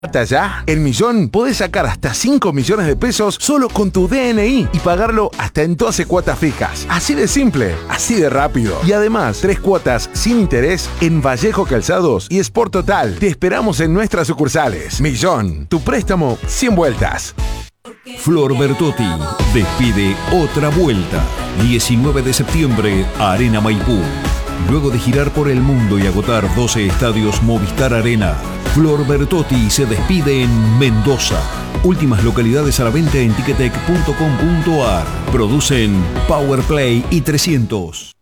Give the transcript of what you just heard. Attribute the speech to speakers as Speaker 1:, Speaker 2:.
Speaker 1: ¿Ya? En Millón podés sacar hasta 5 millones de pesos solo con tu DNI y pagarlo hasta en 12 cuotas fijas. Así de simple, así de rápido. Y además, 3 cuotas sin interés en Vallejo Calzados y Sport Total. Te esperamos en nuestras sucursales. Millón, tu préstamo 100 vueltas.
Speaker 2: Flor Bertotti despide otra vuelta. 19 de septiembre, Arena Maipú. Luego de girar por el mundo y agotar 12 estadios Movistar Arena, Flor Bertotti se despide en Mendoza. Últimas localidades a la venta en ticketek.com.ar. Producen Powerplay y 300.